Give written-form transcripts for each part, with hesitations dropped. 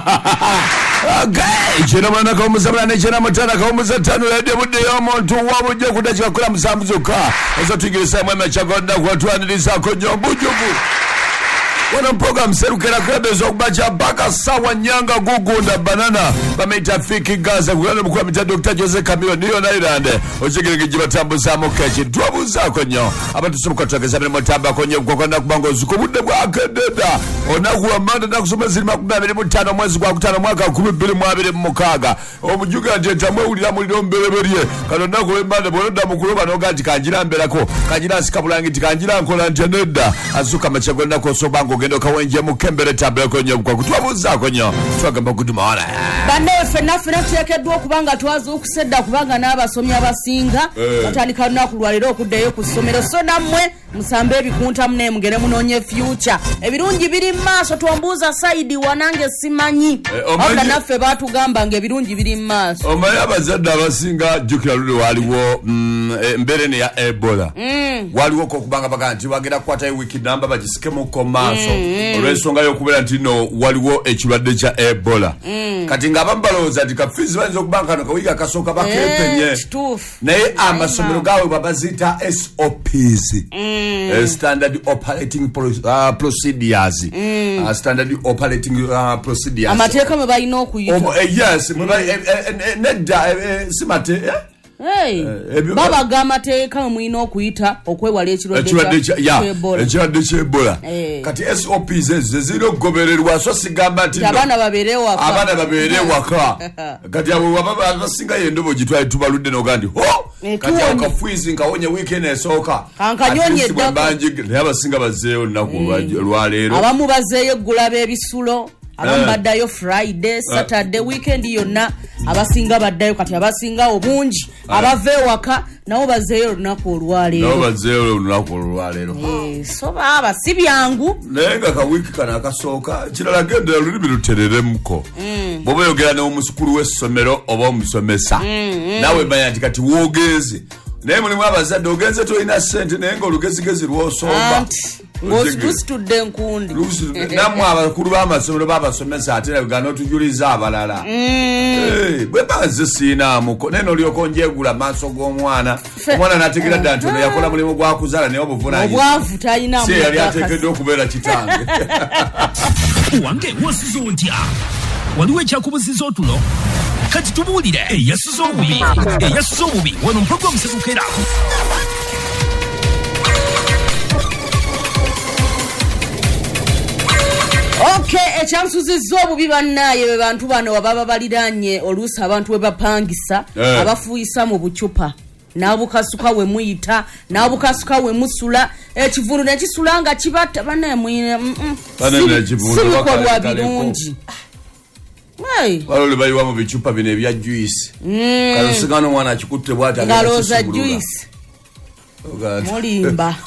Okay, chino mwana kwa mzabana chino mtana kwa mzatano lede bude yomuntu wabuje kudachika kula msamzuka. Ezo tigirisa mweme chakonda kwa tuanilisa konyobujubu. Wana mpoga mserukera krebezo kubacha baka sawa nyanga gugunda banana bameita fiki gaza kugana mkua mita Dr. Jose Camilo niyo na irande ochigiri kijiba tambu samu kechi tuwabu zako nyo hapa tusumuka tuwakeza mene motamba konye kwa na kubango zuko bude kwa akededa onakuwa manda na kusuma zilima kubabili mutano mwezi kwa kutano mwaka 12 mukaga omujuga jeta mwe ulila mulilo mbeleberie kanonako wembanda bonoda mkuloba nogati kanjira mbelako kanjira sikabulangi tikanjira nkola nteneda azuka machagona kwa sobango gendo kawenje mukembere tabele konyo kwa kutwabuza konyo twagamba kuduma wala bande fena tuyekeddwa okubanga twaza okusedda kubanga n'abasomi abasinga batandika nakulwalira okuddeyo ku ssomero so nammwe musambe ebikunta mune mugere munonye future ebirungi biri maaso twambuuza saidi wanange simanyi oba naffe batugamba nga ebirungi biri maaso omanyi abazadde abasinga jjukira luli waliwo mbere ne ya Ebola waliwo kokubanga baga nti bagenda kukwata wiki namba bagisikemu ko maaso olw'ensonga y'okubeera nti no waliwo ekirwadde kya Ebola kati nga bambaloza nti kafizi bayinza okubanga kano kawiki akasooka bakepenye naye amasomero gawe babazita SOPs standard operating procedures standard operating procedures amateeka mwe balina okuyita yes nedda simate baba gamateeka mwina okuyita okwewala ekirwadde ky'Ebola kati SOPs zezira okugobererwa so sigamba nti abaana babeere waka kati abo abasinga yendobo gitwali tubaludde n'ogandi kati akafuizi nkawonye weekend esooka kankanyonye banji naye abasinga bazeeyo lunaku lwaleero abamu bazeeyo eggula b'ebisulo abamu baddayo Friday Saturday weekend yonna abasinga baddayo kati abasinga obungi abave waka nabo bazeeyo lunaku olwaleero so baba si byangu naye nga kawiki kana akasooka kirala genda lulimi lutereremuko bw'oba oyogera n'omusukulu w'essomero oba omusomesa nawe manya nti kati woogenze naye mulimu abazadde ogenze tolina ssente naye ng'olugezigezi lw'osomba ng'ositudde enkundi nammwe abakulu b'amasomero babasomesa ate nabigana otujuliza abalala bwe baze siinaamuko naye n'olyoka onjegula maaso g'omwana omwana n'ategeera ddala nti ono yakola mulimu gwakuzaala naye obwavu talina si yali ateekeddwa okubeera kitange wange wasizo ntya waliwo ekyakubuzizza otulo kati tubuulire eyasuza obubi wano mpogwa musezukera ekyansuzizza obubi bannaye be bantu bano ababa baliranye oluusi abantu we bapangisa abafuuyisa mu bucupa n'abukasuka we muyita n'abukasuka we musula ekivulu ne kisula nga kibatta bannaye sibikolwa birungi balole bayiwa mu bicupa bino ebya juice kalosigano omwana akikutte bwati ngaloza juice mulimba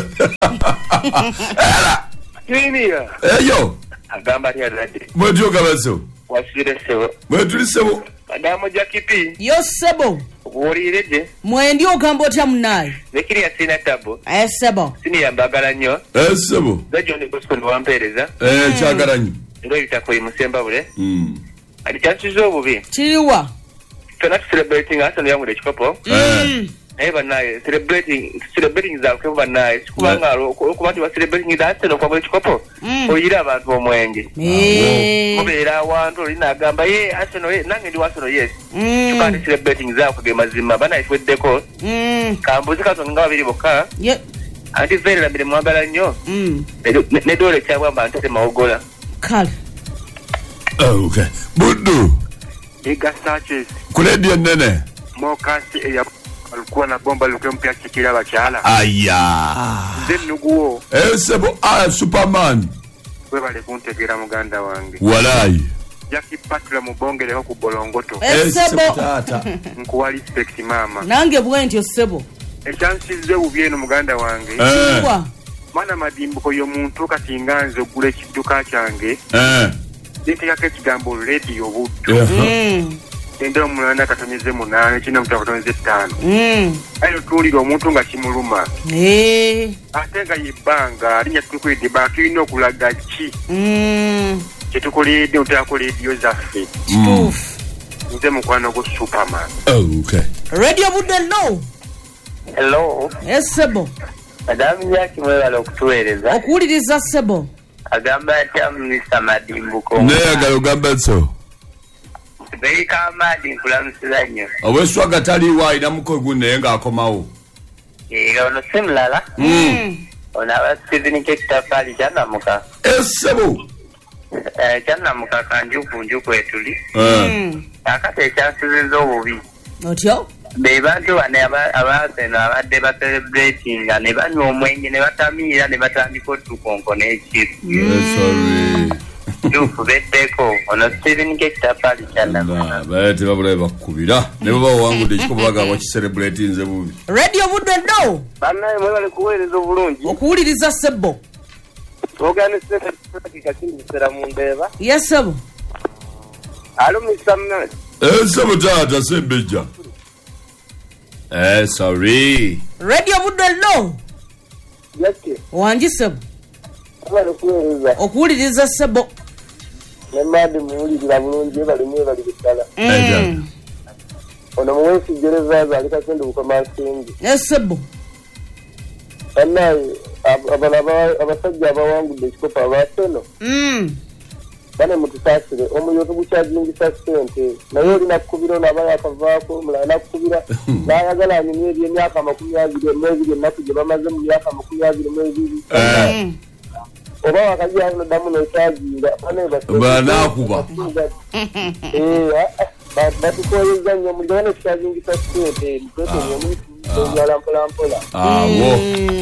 eyo agamba ti adadde mwetyo gabaso wasire sebo mwetuli sebo Madamo Jakipi yo sebo wolireje mwendi ogamba otya munnaye nekiri ya sina tabo sebo sini yambagala nnyo sebo zajo ne gospel wampereza kyagala nnyo ndo bitako imusemba bule ali chansizo obubi kiriwa tuna celebrating Arsenal yangu de chikopo eba naye celebrating za kwa naye sikubanga okubati wa celebrating da Arsenal kwa chikopo oyira abantu omwenge mubera abantu lina agamba Arsenal nange ndi Arsenal yes tukandi celebrating za kwa mazima bana ifweddeko kambuzi kato nga babiri boka anti vere la mire mwagala nnyo ne dole cyangwa mbante maogola kale okay budu Iga Sanchez kuledia nene mokasi ya alikuwa na bomba lukempia chikira bachala aya nuguo sebo Superman webale kuntegera muganda wange walai Jackie Patula mubongere ho kubolongoto sebo tata nkuwa respect mama nange bwentyo sebo echansize ubyeno muganda wange kwa mana madimbuko yo muntu kati nganze ogula ekiduka kyange ntekako ekigambo radio buddo endero mulanda katonyeze 8 kino mutaka katonyeze 5 ayo tuulira omuntu nga kimuluma ate nga yibanga alinya tukwedde bakirina okulaga ki Kitukulidde utakulidde zaffe. Nze mukwano go Superman. Okay. Radio Budde no. Hello. Yes sebo. Madam yaki mwebala okutuweereza. Okuwuliriza sebo. Agamba atya Mr. Madimbuko. Neyagala ogamba so. Beika amadi nkulamusiza nnyo. Obweswaga taliwo alina mukogu naye ng'akomawo. Ono si mulala. Ono aba Stephen Kekitafali Kyanamuka. Sebo. Kyanamuka kanjuku etuli. Akati ekyansizinza obubi. Otyo? Be bantu bane abaaseno abadde bacelebratinga ne banywa omwenge ne batamiira ne batandika otukonko n'ekiru. Sorry. Tufubeddeko ono Stephen Kekitafali Kyanamuka. Bayete babulabe bakubira ne baba wangudde ekikopo bagamba kicelebratinze bubi. Radio Budde no. Bannaye mwebale kuweereza obulungi. Okuwuliriza sebo. Tuoganisite kakindisera mu ndeeba. Yes sebo. Alo Mr. Mnat. Sebo taata sembejja. Sorry. Radio Budde no. Yake. Wangi sebo. Mwebale kuweereza. Okuwuliriza sebo. Nemadi muwulirira bulungi bali bitala. Ono muwesi gereza alika sende bukomansingi. Yes sebo. Bannaye abasajja abawangudde ekikopo abaaseno. Bane mutusasire omuliro gukyazingisa ssente naye olina kukubira ono aba yakavaako omulala nakukubira n'ayagala anyumye eby'emyaka 22 ennaku gye bamaze mu myaka 22 oba wakajja noddamu n'ekyaziira banaakuba batukoyeza nnyo omuliro bane tukyazingisa ssente mutwetenyala mpolampola awo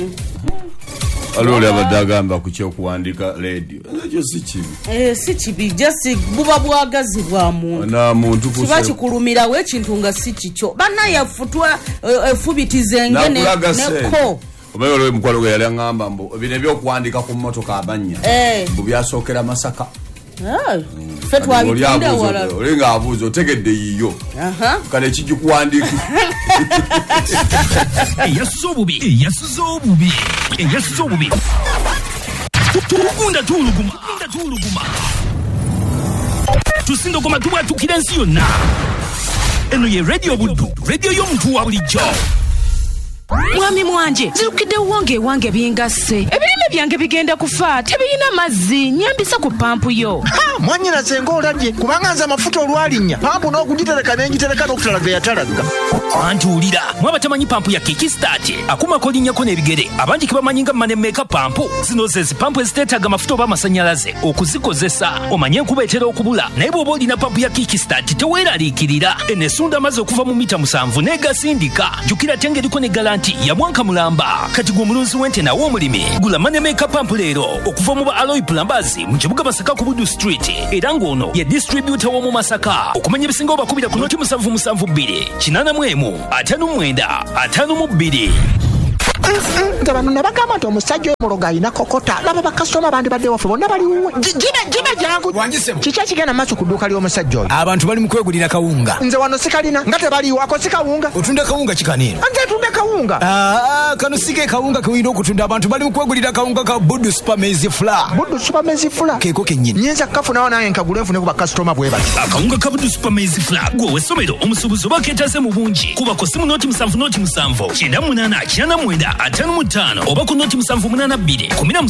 alole abadde agamba ku kyokuwandika radio ekyo si kibi si kibi just buba bwagazi bwa muntu na muntu kiba kikulumirawo ekintu nga si kikyo bannayafutwa efubitizenge neko obaye olwe mukwalo gwe yali aŋŋamba mbu bino ebyokuwandika ku mmotoka abanya mbu byasookera Masaka ffe twabitunda wala olinga abuuza otegedde yiyo kale ekijikuwandika eyasuza obubi tugunda tuuluguma tusindogoma tubwatukira ensi yonna eno ye Radio Buddu radio y'omuntu wa bulijjo. Mwami mwanje zirukidde wange bingasse ebirime byange bigenda kufa tebirina mazzi nyambisa ku pampu yo. Mwanyina zengo oladye kubanga nze amafuta olwalinya pampu n'okugitereka n'engitereka n'okutalaga yatalaga. Antuulira mwaba tamanyi pampu ya Kickstart akumako linnyako n'ebigere abangi kibamanyi nga manemeka pampu zino ze zipampu eziteetaaga amafuta oba amasannyalaze okuzikozesa omanye enkuba etera okubula naye bw'oba olina pampu ya Kickstart teweeraliikirira enesunda amaze okuva mu mita 7 n'egasindika jjukira te ng'eriko ne galanti ya Mwanka Mulamba kati gwe omulunzi w'ente nawo omulimi gula manemeka pampu leero okuva mu ba Alloy Plumbers mu kibuga Masaka ku Buddu Street era ng'ono ye distributor w'omu Masaka okumanya ebisinga obakubira ku noti 772 89552. Nga bano ne bagamba nti omusajja omuluga alina kokota laba bakasitoma bandi badde waffe bonna bali wuwe gina jangu kiki kigenda maaso ku dduuka ly'omusajja oyo. Abantu bali mu kwegulira kawunga. Nze wano sikalina nga tebaliiwako si kawunga. Otunda kawunga kikaniino? Nze tunda kawunga. Kano sike kawunga ke oyina okutunda abantu bali mu kwegulira kawunga ka Buddu Super Maize Flour. Buddu Super Maize Flour keeko kennyini nyinza kafunawo naye nkagula nfune ku bakasitoma bwe bati. Akawunga ka Buddu Super Maize Flour gwe w'essomero omusuubuzi oba keetaze mu bungi kuba ku ssimu noti 7 noti 7 98 55 oba ku noti 782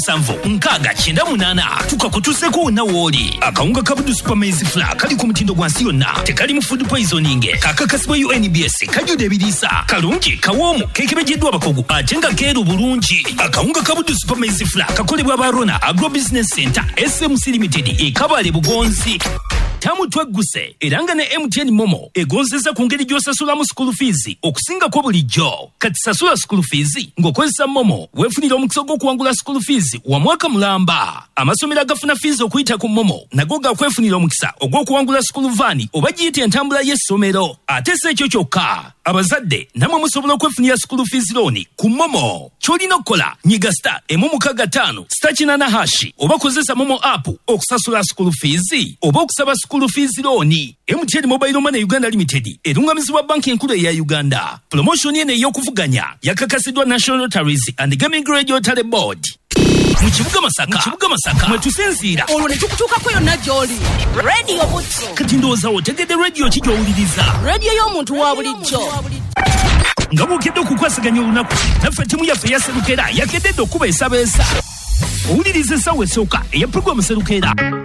17 tukakutuuseko wonna w'oli. Akawunga ka Buddu Super Maize Flour kali ku mutindo gwa nsi yonna tekali mu food poisoning kakakasibwa UNBS kajjudde ebiriisa kalungi kawoomu keekebejeddwa abakugu ate nga keeru bulungi. Akawunga ka Buddu Super Maize Flour kakolebwa Barona Agro Business Center SMC Limited ekabale Bugonzi. Tamutwegguse era nga ne MTN Momo egonzeza ku ngeri gy'osasulamu school fees okusinga ko bulijjo. Kati sasula school fees ng'okozesa Momo weefunira omukisa gw'okuwangula school fees wa Mwaka Mulamba. Amasomero agafuna fees okuyita ku Momo nago gakwefunira omukisa ogw'okuwangula school van oba giyita entambula y'essomero. Ate si ekyo kyokka abazadde namwe musobola okwefunira school fees loan ku Momo. Ky'olina okukola nyiga *165* *8# oba kozesa Momo app okusasula school fees oba okusaba school fees loan. MTN Mobile Money Uganda Limited erungamizibwa banki enkulu eya Uganda. Promotion eno ey'okuvuganya yakakasiddwa National Lotteries and Gaming Regulatory Board. mu kibuga Masaka mwe tusinziira olwo ne tukutuukako yonna gy'oli radio butto kati ndowooza otegedde radio ki gy'owuliriza radio y'omuntu wa bulijjo nga bw'okedde okukwasaganya olunaku naffe ttiimu yaffe eyaserukera yakededde okuba esabeesa owuliriza essaawa esooka eya puroguramu serukera